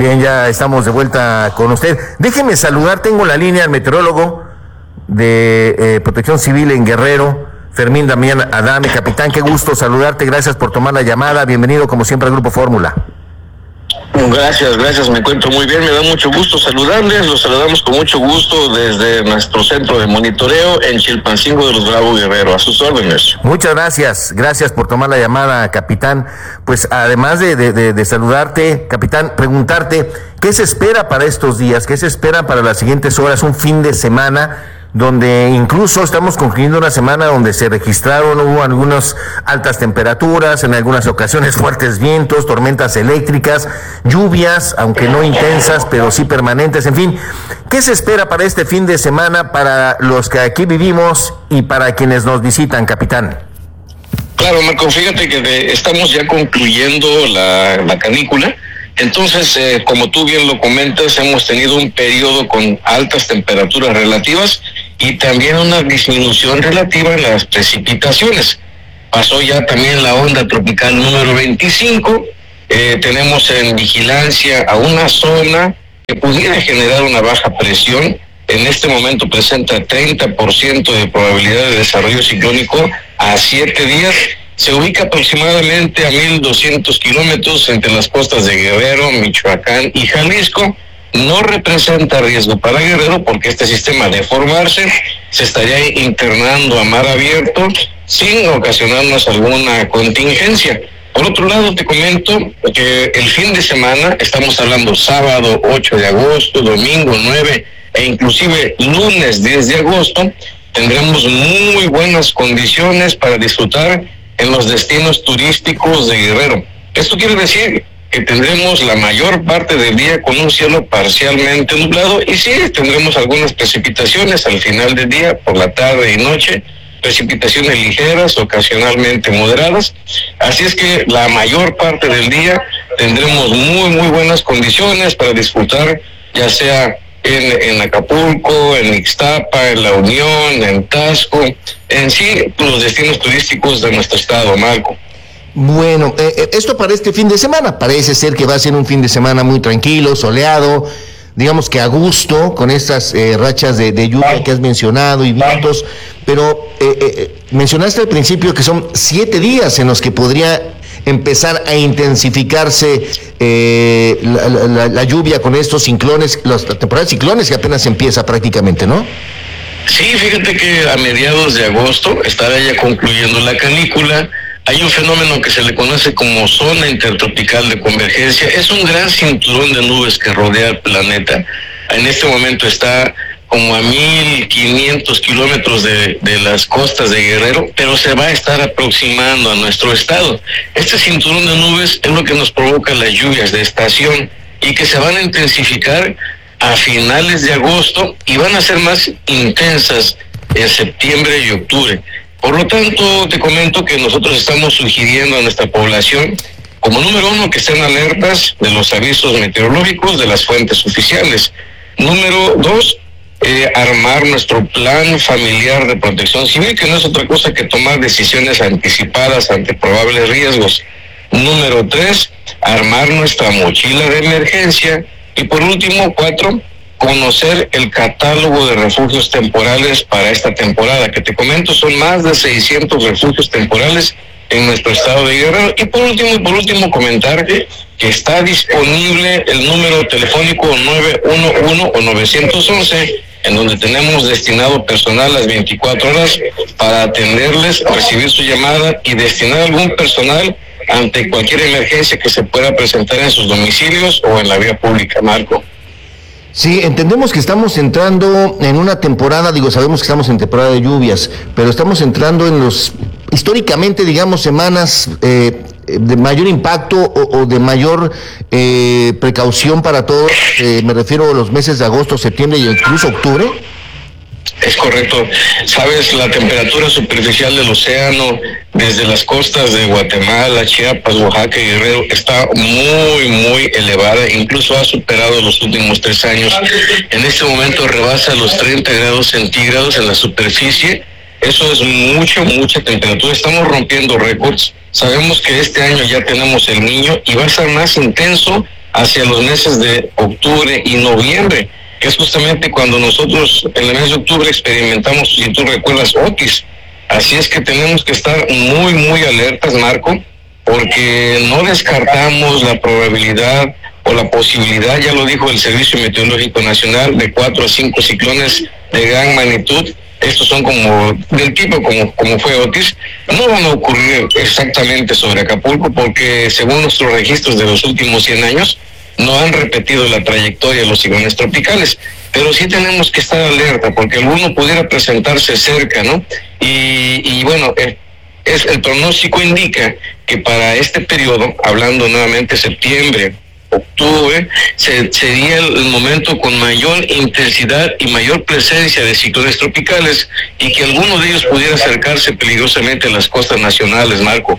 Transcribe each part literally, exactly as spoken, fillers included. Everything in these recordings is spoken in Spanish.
Bien, ya estamos de vuelta con usted. Déjeme saludar, tengo la línea al meteorólogo de eh, Protección Civil en Guerrero, Fermín Damián Adame. Capitán, qué gusto saludarte, gracias por tomar la llamada, bienvenido como siempre al Grupo Fórmula. Gracias, gracias, me encuentro muy bien, me da mucho gusto saludarles, los saludamos con mucho gusto desde nuestro centro de monitoreo en Chilpancingo de los Bravo Guerrero, a sus órdenes. Muchas gracias, gracias por tomar la llamada, capitán. Pues además de, de, de, de saludarte, capitán, preguntarte, ¿qué se espera para estos días? ¿Qué se espera para las siguientes horas? Un fin de semana donde incluso estamos concluyendo una semana donde se registraron, hubo algunas altas temperaturas, en algunas ocasiones fuertes vientos, tormentas eléctricas, lluvias, aunque no intensas, pero sí permanentes, en fin. ¿Qué se espera para este fin de semana para los que aquí vivimos y para quienes nos visitan, capitán? Claro, Marco, fíjate que de, estamos ya concluyendo la, la canícula. Entonces, eh, como tú bien lo comentas, hemos tenido un periodo con altas temperaturas relativas y también una disminución relativa en las precipitaciones. Pasó ya también la onda tropical número veinticinco, eh, tenemos en vigilancia a una zona que pudiera generar una baja presión. En este momento presenta treinta por ciento de probabilidad de desarrollo ciclónico a siete días. Se ubica aproximadamente a mil doscientos kilómetros entre las costas de Guerrero, Michoacán y Jalisco. No representa riesgo para Guerrero porque este sistema, de formarse, se estaría internando a mar abierto sin ocasionarnos alguna contingencia. Por otro lado, te comento que el fin de semana, estamos hablando sábado ocho de agosto, domingo nueve e inclusive lunes diez de agosto, tendremos muy buenas condiciones para disfrutar en los destinos turísticos de Guerrero. Esto quiere decir que tendremos la mayor parte del día con un cielo parcialmente nublado y sí, tendremos algunas precipitaciones al final del día, por la tarde y noche, precipitaciones ligeras, ocasionalmente moderadas. Así es que la mayor parte del día tendremos muy, muy buenas condiciones para disfrutar, ya sea En, en Acapulco, en Ixtapa, en La Unión, en Taxco, en sí, los destinos turísticos de nuestro estado, Marco. Bueno, eh, esto para este fin de semana, parece ser que va a ser un fin de semana muy tranquilo, soleado, digamos que a gusto, con estas eh, rachas de, de lluvia que has mencionado y vientos, pero eh, eh, mencionaste al principio que son siete días en los que podría empezar a intensificarse eh, la, la, la lluvia con estos ciclones, los, la temporada de ciclones que apenas empieza prácticamente, ¿no? Sí, fíjate que a mediados de agosto estará ya concluyendo la canícula. Hay un fenómeno que se le conoce como zona intertropical de convergencia. Es un gran cinturón de nubes que rodea el planeta. En este momento está como a mil quinientos kilómetros de, de las costas de Guerrero, pero se va a estar aproximando a nuestro estado. Este cinturón de nubes es lo que nos provoca las lluvias de estación y que se van a intensificar a finales de agosto y van a ser más intensas en septiembre y octubre. Por lo tanto, te comento que nosotros estamos sugiriendo a nuestra población, como número uno, que estén alertas de los avisos meteorológicos de las fuentes oficiales. Número dos, Eh, armar nuestro plan familiar de protección civil, que no es otra cosa que tomar decisiones anticipadas ante probables riesgos. Número tres, armar nuestra mochila de emergencia. Y por último, cuatro, conocer el catálogo de refugios temporales para esta temporada, que te comento son más de seiscientos refugios temporales en nuestro estado de Guerrero. Y por último, y por último comentar que está disponible el número telefónico nueve uno uno o nueve once, en donde tenemos destinado personal las veinticuatro horas para atenderles, recibir su llamada y destinar algún personal ante cualquier emergencia que se pueda presentar en sus domicilios o en la vía pública, Marco. Sí, entendemos que estamos entrando en una temporada, digo, sabemos que estamos en temporada de lluvias, pero estamos entrando en los, históricamente, digamos, semanas eh, de mayor impacto o, o de mayor eh, precaución para todos, eh, me refiero a los meses de agosto, septiembre y incluso octubre. Es correcto. Sabes, la temperatura superficial del océano desde las costas de Guatemala, Chiapas, Oaxaca y Guerrero está muy, muy elevada. Incluso ha superado los últimos tres años. En este momento rebasa los treinta grados centígrados en la superficie. Eso es mucha, mucha temperatura. Estamos rompiendo récords. Sabemos que este año ya tenemos el Niño y va a ser más intenso hacia los meses de octubre y noviembre, que es justamente cuando nosotros en el mes de octubre experimentamos, si tú recuerdas, Otis. Así es que tenemos que estar muy, muy alertas, Marco, porque no descartamos la probabilidad o la posibilidad, ya lo dijo el Servicio Meteorológico Nacional, de cuatro a cinco ciclones de gran magnitud. Estos son como del tipo como, como fue Otis. No van a ocurrir exactamente sobre Acapulco porque según nuestros registros de los últimos cien años, no han repetido la trayectoria de los ciclones tropicales. Pero sí tenemos que estar alerta porque alguno pudiera presentarse cerca, ¿no? Y, y bueno, el, es, el pronóstico indica que para este periodo, hablando nuevamente septiembre, octubre, se, sería el, el momento con mayor intensidad y mayor presencia de ciclones tropicales y que alguno de ellos pudiera acercarse peligrosamente a las costas nacionales, Marco.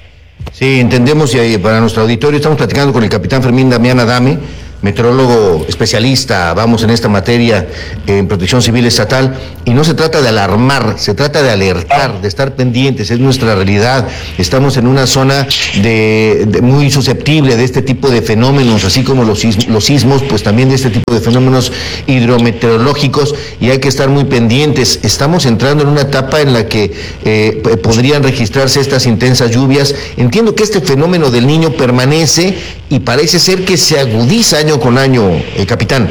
Sí, entendemos, y para nuestro auditorio estamos platicando con el capitán Fermín Damián Adame, meteorólogo especialista, vamos, en esta materia en protección civil estatal, y no se trata de alarmar, se trata de alertar, de estar pendientes, es nuestra realidad. Estamos en una zona de, de muy susceptible de este tipo de fenómenos, así como los, sismos, los sismos, pues también de este tipo de fenómenos hidrometeorológicos, y hay que estar muy pendientes. Estamos entrando en una etapa en la que eh, podrían registrarse estas intensas lluvias. Entiendo que este fenómeno del Niño permanece y parece ser que se agudiza año con año, eh, capitán.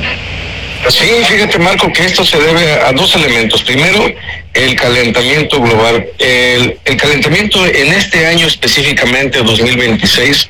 Sí, fíjate, Marco, que esto se debe a, a dos elementos. Primero, el calentamiento global. El, el calentamiento en este año específicamente, dos mil veintiséis,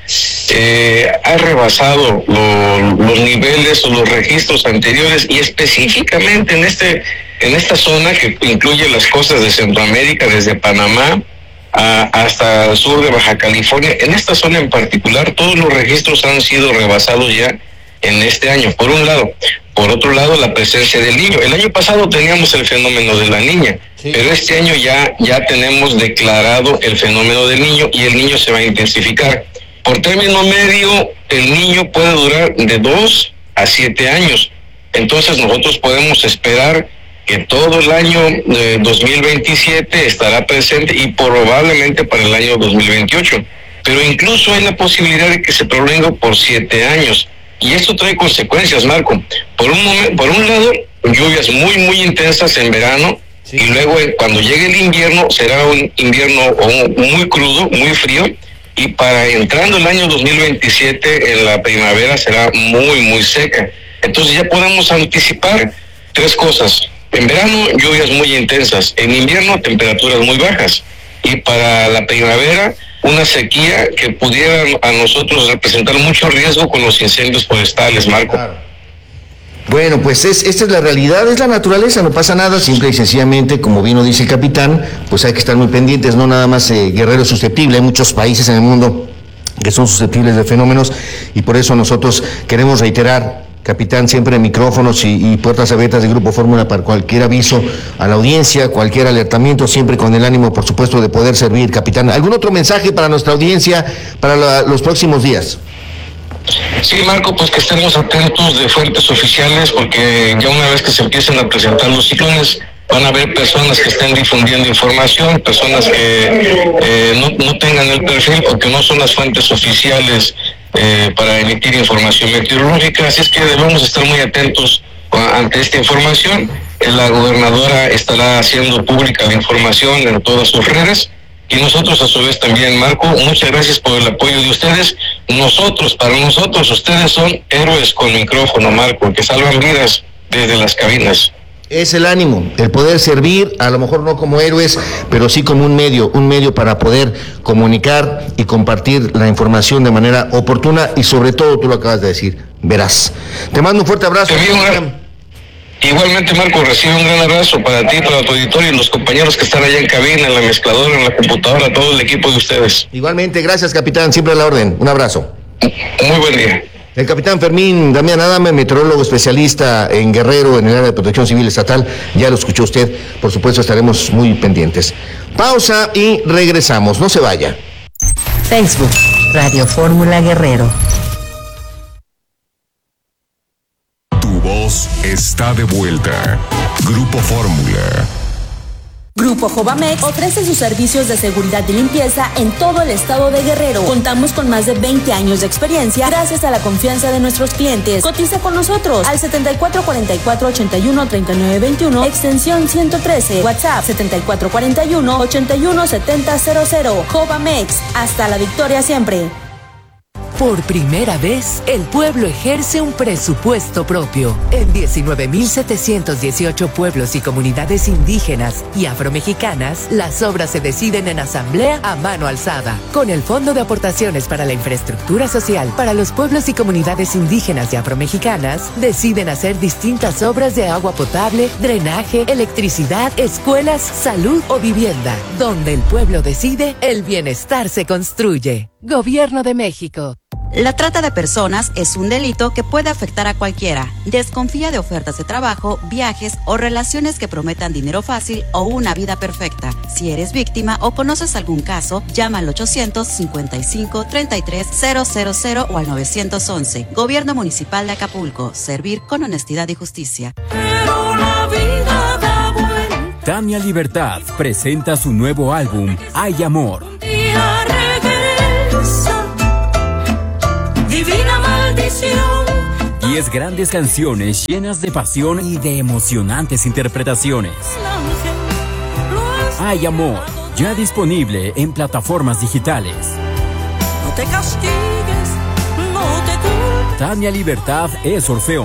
eh, ha rebasado lo, los niveles o los registros anteriores, y específicamente en este en esta zona que incluye las costas de Centroamérica, desde Panamá a, hasta el sur de Baja California. En esta zona en particular, todos los registros han sido rebasados ya en este año, por un lado. Por otro lado, la presencia del Niño. El año pasado teníamos el fenómeno de la Niña, sí, pero este año ya, ya tenemos declarado el fenómeno del Niño, y el Niño se va a intensificar. Por término medio, el Niño puede durar de dos a siete años. Entonces nosotros podemos esperar que todo el año de dos mil veintisiete estará presente, y probablemente para el año dos mil veintiocho. Pero incluso hay la posibilidad de que se prolongue por siete años. Y esto trae consecuencias, Marco. Por un momento, por un lado, lluvias muy, muy intensas en verano, sí, y luego cuando llegue el invierno será un invierno muy crudo, muy frío, y para entrando el año dos mil veintisiete, en la primavera será muy, muy seca. Entonces ya podemos anticipar tres cosas. En verano, lluvias muy intensas. En invierno, temperaturas muy bajas. Y para la primavera, una sequía que pudiera a nosotros representar mucho riesgo con los incendios forestales, Marco. Claro. Bueno, pues es, esta es la realidad, es la naturaleza, no pasa nada, simple y sencillamente, como bien lo dice el capitán, pues hay que estar muy pendientes, no nada más eh, Guerrero susceptible, hay muchos países en el mundo que son susceptibles de fenómenos, y por eso nosotros queremos reiterar, capitán, siempre micrófonos y, y puertas abiertas de Grupo Fórmula para cualquier aviso a la audiencia, cualquier alertamiento, siempre con el ánimo, por supuesto, de poder servir, capitán. ¿Algún otro mensaje para nuestra audiencia para la, los próximos días? Sí, Marco, pues que estemos atentos de fuentes oficiales, porque ya una vez que se empiecen a presentar los ciclones, van a haber personas que estén difundiendo información, personas que eh, no, no tengan el perfil porque no son las fuentes oficiales eh, para emitir información meteorológica. Así es que debemos estar muy atentos ante esta información. La gobernadora estará haciendo pública la información en todas sus redes, y nosotros a su vez también, Marco. Muchas gracias por el apoyo de ustedes. Nosotros, para nosotros, ustedes son héroes con micrófono, Marco, que salvan vidas desde las cabinas. Es el ánimo, el poder servir, a lo mejor no como héroes, pero sí como un medio, un medio para poder comunicar y compartir la información de manera oportuna, y sobre todo, tú lo acabas de decir, veraz. Te mando un fuerte abrazo. Igualmente, Marco, recibe un gran abrazo para ti, para tu auditorio y los compañeros que están allá en cabina, en la mezcladora, en la computadora, todo el equipo de ustedes. Igualmente, gracias, capitán, siempre a la orden. Un abrazo. Muy buen día. El capitán Fermín Damián Adame, meteorólogo especialista en Guerrero, en el área de protección civil estatal, ya lo escuchó usted, por supuesto estaremos muy pendientes. Pausa y regresamos, no se vaya. Facebook, Radio Fórmula Guerrero. Tu voz está de vuelta. Grupo Fórmula. Grupo Jovamex ofrece sus servicios de seguridad y limpieza en todo el estado de Guerrero. Contamos con más de veinte años de experiencia gracias a la confianza de nuestros clientes. Cotiza con nosotros al setenta y cuatro cuarenta y cuatro ochenta y uno treinta y nueve veintiuno, extensión ciento trece, WhatsApp setenta y cuatro cuarenta y uno ochenta y uno setenta cero cero. Jovamex, hasta la victoria siempre. Por primera vez, el pueblo ejerce un presupuesto propio. En diecinueve mil setecientos dieciocho pueblos y comunidades indígenas y afromexicanas, las obras se deciden en asamblea a mano alzada. Con el Fondo de Aportaciones para la Infraestructura Social para los pueblos y comunidades indígenas y afromexicanas, deciden hacer distintas obras de agua potable, drenaje, electricidad, escuelas, salud o vivienda. Donde el pueblo decide, el bienestar se construye. Gobierno de México. La trata de personas es un delito que puede afectar a cualquiera. Desconfía de ofertas de trabajo, viajes o relaciones que prometan dinero fácil o una vida perfecta. Si eres víctima o conoces algún caso, llama al ochocientos cincuenta y cinco treinta y tres cero cero cero o al nueve once. Gobierno Municipal de Acapulco. Servir con honestidad y justicia. Pero la vida da vuelta. Tania Libertad presenta su nuevo álbum, Hay Amor. Divina maldición. Diez grandes canciones llenas de pasión y de emocionantes interpretaciones. Hay Amor, ya disponible en plataformas digitales. No te castigues, no te culpes. Tania Libertad es Orfeón.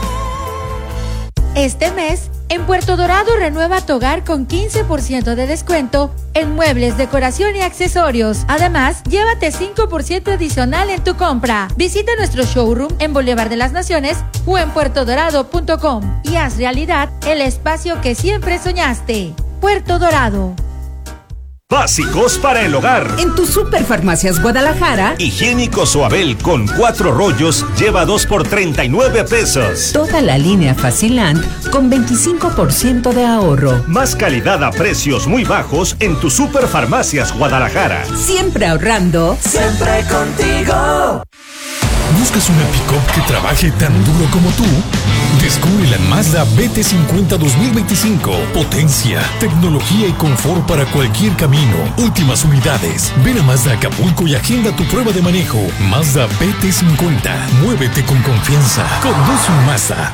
Este mes, en Puerto Dorado renueva tu hogar con quince por ciento de descuento en muebles, decoración y accesorios. Además, llévate cinco por ciento adicional en tu compra. Visita nuestro showroom en Boulevard de las Naciones o en puerto dorado punto com y haz realidad el espacio que siempre soñaste. Puerto Dorado. Básicos para el hogar. En tu Superfarmacias Guadalajara, Higiénico Suabel con cuatro rollos lleva dos por treinta y nueve pesos. toda la línea Faciland con veinticinco por ciento de ahorro. Más calidad a precios muy bajos en tu Superfarmacias Guadalajara. Siempre ahorrando. Siempre contigo. ¿Buscas una pick-up que trabaje tan duro como tú? Descubre la Mazda B T cincuenta dos mil veinticinco. Potencia, tecnología y confort para cualquier camino. Últimas unidades. Ven a Mazda Acapulco y agenda tu prueba de manejo. Mazda B T cincuenta. Muévete con confianza. Conduce un Mazda.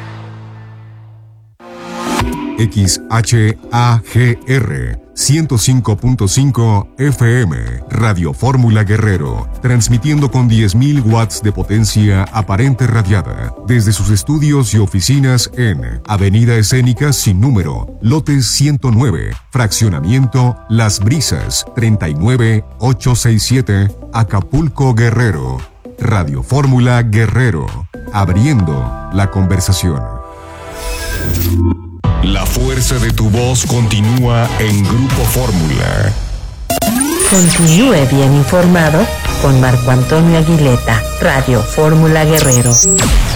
X H A G R ciento cinco punto cinco F M, Radio Fórmula Guerrero, transmitiendo con diez mil watts de potencia aparente radiada, desde sus estudios y oficinas en Avenida Escénica Sin Número, lote ciento nueve, fraccionamiento Las Brisas, treinta y nueve ochocientos sesenta y siete, Acapulco, Guerrero. Radio Fórmula Guerrero, abriendo la conversación. La fuerza de tu voz continúa en Grupo Fórmula. Continúe bien informado con Marco Antonio Aguileta, Radio Fórmula Guerrero.